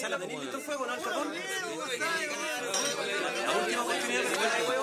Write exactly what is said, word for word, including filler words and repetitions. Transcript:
chala, ¿tenéis visto el fuego, no el carbón? La última oportunidad.